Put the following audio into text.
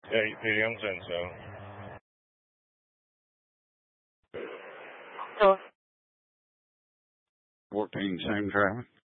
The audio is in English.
Yeah, Petey, I'm saying so. 14, same traffic.